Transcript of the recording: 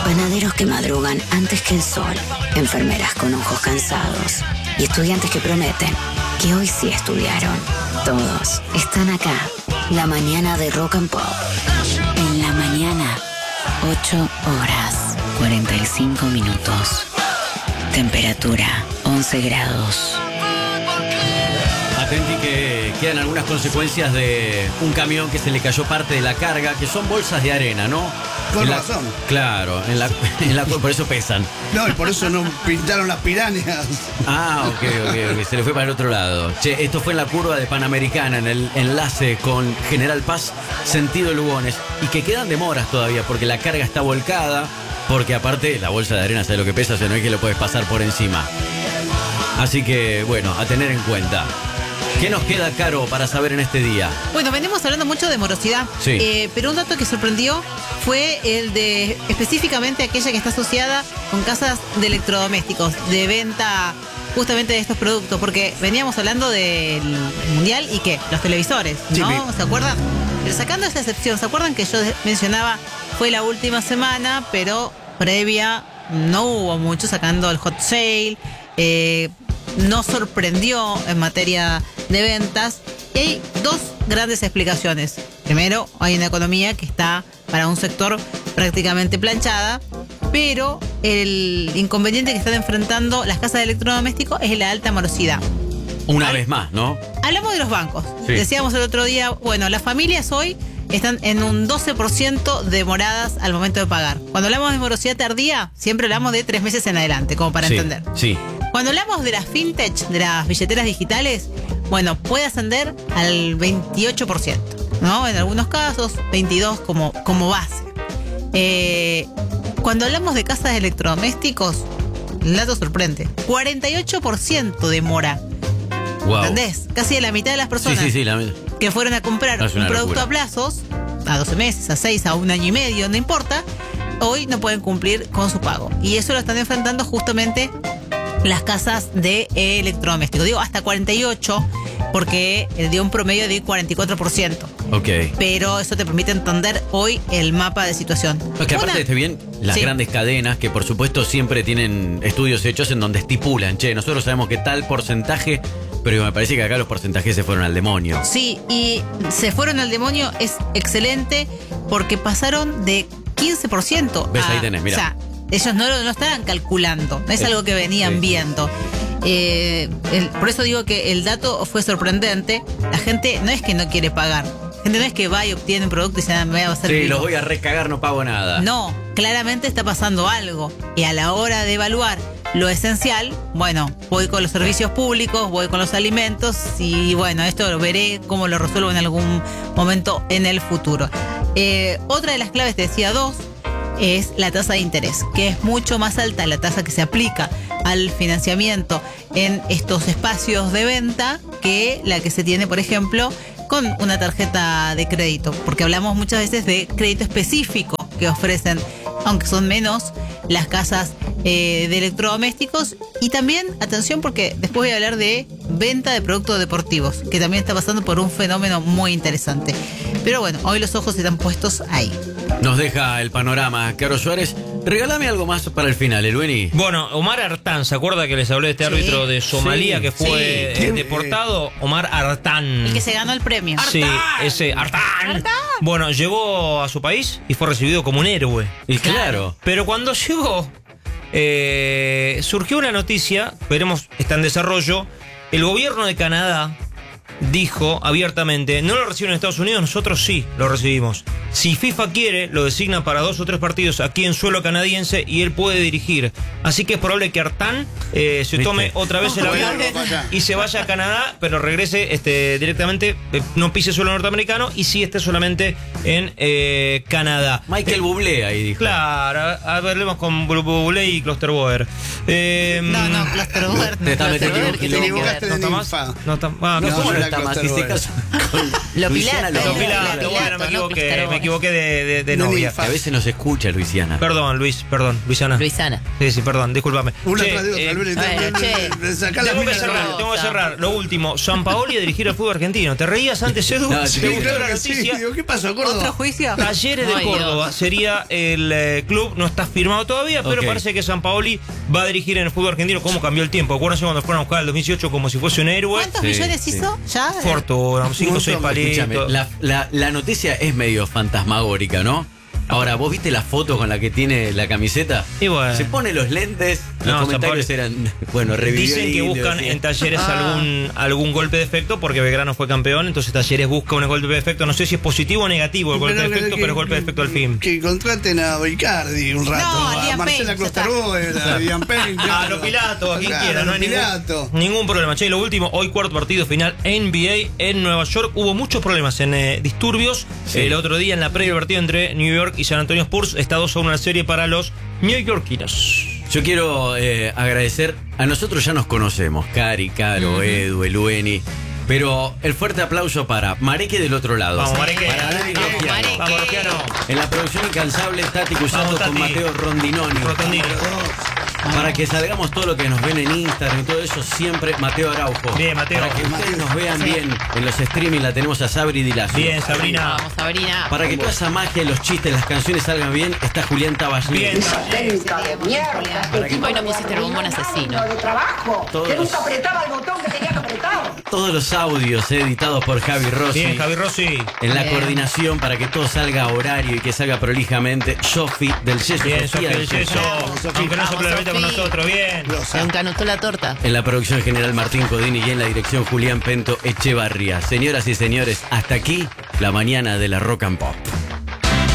Panaderos que madrugan antes que el sol, enfermeras con ojos cansados y estudiantes que prometen que hoy sí estudiaron. Todos están acá. La mañana de Rock and Pop. En la mañana, 8 horas, 45 minutos. Temperatura, 11 grados. Atenti que quedan algunas consecuencias de un camión que se le cayó parte de la carga, que son bolsas de arena, ¿no? Con razón. Claro, por eso pesan. No, y por eso no pintaron las pirañas. Ah, ok, se le fue para el otro lado. Che, esto fue en la curva de Panamericana, en el enlace con General Paz, sentido Lugones, y que quedan demoras todavía, porque la carga está volcada, porque aparte la bolsa de arena, ¿sabe lo que pesa? O sea, no es que lo puedes pasar por encima. Así que, bueno, a tener en cuenta. ¿Qué nos queda, Caro, para saber en este día? Bueno, venimos hablando mucho de morosidad, sí. Pero un dato que sorprendió fue el de específicamente aquella que está asociada con casas de electrodomésticos, de venta justamente de estos productos, porque veníamos hablando del mundial y que los televisores, ¿no? Sí, ¿Se acuerdan? Pero sacando esa excepción, ¿se acuerdan que yo mencionaba fue la última semana, pero previa no hubo mucho, sacando el hot sale, no sorprendió en materia de ventas? Y hay dos grandes explicaciones. Primero, hay una economía que está para un sector prácticamente planchada, pero el inconveniente que están enfrentando las casas de electrodomésticos es la alta morosidad. Una vez más, ¿no? Hablamos de los bancos. Sí. Decíamos el otro día, bueno, las familias hoy están en un 12% de moradas al momento de pagar. Cuando hablamos de morosidad tardía, siempre hablamos de 3 meses en adelante, como para entender. Sí. Cuando hablamos de las fintech, de las billeteras digitales, bueno, puede ascender al 28%, ¿no? En algunos casos, 22% como base. Cuando hablamos de casas de electrodomésticos, el dato sorprende. 48% de mora. Wow. ¿Entendés? Casi la mitad de las personas que fueron a comprar un producto a plazos, a 12 meses, a 6, a 1 año y medio, no importa, hoy no pueden cumplir con su pago. Y eso lo están enfrentando justamente las casas de electrodomésticos. Digo hasta 48%, porque dio un promedio de 44%. Ok. Pero eso te permite entender hoy el mapa de situación. No, que aparte esté bien, las grandes cadenas, que por supuesto siempre tienen estudios hechos en donde estipulan, che, nosotros sabemos que tal porcentaje, pero me parece que acá los porcentajes se fueron al demonio. Sí, y se fueron al demonio es excelente, porque pasaron de 15%. ¿Ves? Ahí tenés, mira. O sea, ellos no estaban calculando, no es algo que venían viendo. Por eso digo que el dato fue sorprendente. La gente no es que no quiere pagar. La gente no es que va y obtiene un producto y dice, me va a hacer los voy a recagar, no pago nada. No, claramente está pasando algo. Y a la hora de evaluar lo esencial, bueno, voy con los servicios públicos, voy con los alimentos y bueno, esto lo veré cómo lo resuelvo en algún momento en el futuro. Otra de las claves, te decía dos, es la tasa de interés, que es mucho más alta la tasa que se aplica al financiamiento en estos espacios de venta que la que se tiene, por ejemplo, con una tarjeta de crédito, porque hablamos muchas veces de crédito específico que ofrecen, aunque son menos, las casas de electrodomésticos. Y también, atención, porque después voy a hablar de venta de productos deportivos, que también está pasando por un fenómeno muy interesante. Pero bueno, hoy los ojos están puestos ahí. Nos deja el panorama, Caro Suárez. Regálame algo más para el final, Lueni. Bueno, Omar Artán, ¿se acuerda que les hablé de este árbitro de Somalia que fue deportado? Omar Artán. El que se ganó el premio. Sí, ese Artán. Bueno, llegó a su país y fue recibido como un héroe. Y claro. Pero cuando llegó, surgió una noticia, veremos, está en desarrollo. El gobierno de Canadá dijo abiertamente, no lo reciben en Estados Unidos, nosotros sí lo recibimos. Si FIFA quiere, lo designa para 2 o 3 partidos aquí en suelo canadiense y él puede dirigir. Así que es probable que Artán se tome otra vez el avión y se vaya a Canadá, pero regrese directamente, no pise suelo norteamericano y sí esté solamente en Canadá. Michael Bublé ahí dijo. Claro, a ver, leemos con Bublé y No, Clusterboer. Te está metiendo Te equivocaste de ¿No está más? ninfa. No está más. No, no la está más. Si se Klosterboer. casó con Lo Luisiana Pilato. Lo Pilato, Pilato, bueno, no me Klosterboer. equivoqué de No, novia. ni Que a veces no se escucha, Luisiana. Perdón, Luisana. Luisana. Sí, perdón, discúlpame. Una Che, tras de otra, Luis, bueno, che. sacá la tengo que mina de la- cerrar. Lo último, Sampaoli a dirigir al fútbol argentino. ¿Te reías antes, Edu? No, ¿Te sí, gustó claro la que sí. noticia? Digo, ¿qué pasó, Córdoba? ¿Otro juicio? Talleres de Ay, Córdoba Dios. sería el club, no está firmado todavía, pero Ok. parece que Sampaoli va a dirigir en el fútbol argentino. ¿Cómo cambió el tiempo? Acuérdense cuando fueron a buscar el 2018 como si fuese un héroe. ¿Cuántos Sí, millones sí. hizo ya? Fortuna, 5 o 6 montón. Escúchame, palitos. la noticia es medio fantasmagórica, ¿no? Ahora, ¿vos viste la foto con la que tiene la camiseta? Y bueno. Se pone los lentes, los No, comentarios San eran, bueno, revivió Dicen el que indio, buscan sí. en Talleres algún golpe de efecto porque Belgrano fue campeón, entonces Talleres busca un golpe de efecto. No sé si es positivo o negativo el golpe de efecto, pero es golpe de efecto al fin. Que contraten a Icardi un rato. No, a Liam Marcela Payne, ya está. Klosterboer, a Liam Payne. A claro. lo Pilato, a quien Claro, quiera, a no lo hay Pilato. ningún problema. Che, lo último, hoy cuarto partido final NBA en Nueva York. Hubo muchos problemas en disturbios. Sí. El otro día en la previa del partido entre New York y San Antonio Spurs está 2-1 la serie para los neoyorquinos. Yo quiero agradecer, a nosotros ya nos conocemos, Cari, Caro, Edu, Elueni, pero el fuerte aplauso para Mareque del otro lado. Vamos, Mareque. Para Dani Vamos, Rogiano. Mareque. Vamos, Rogiano. En la producción incansable, Tati Cusato Vamos, con Tati. Mateo Rondinoni. Rotondini. Para que salgamos todo lo que nos ven en Instagram y todo eso, siempre Mateo Araujo. Bien, Mateo. Para que ustedes nos vean bien en los streaming, la tenemos a Sabri Dilacio. Bien, Sabrina. Vamos, Sabrina. Para que toda esa magia, los chistes, las canciones salgan bien, está Julián Taballero. Bien. Hoy no pusiste el bombón asesino. de trabajo. Todos Que los- nunca apretaba el botón que tenía que apretar. Todos los audios editados por Javi Rossi. Bien, Javi Rossi. En la Bien. coordinación para que todo salga a horario y que salga prolijamente. Sofi del Yeso. Bien, Sofía Sofía del del Yeso. Aunque no Vamos, sople la venta con Sofi. nosotros. Bien. Se encanutó la torta. En la producción general Martín Codini y en la dirección Julián Pento Echevarría. Señoras y señores, hasta aquí la mañana de la Rock and Pop.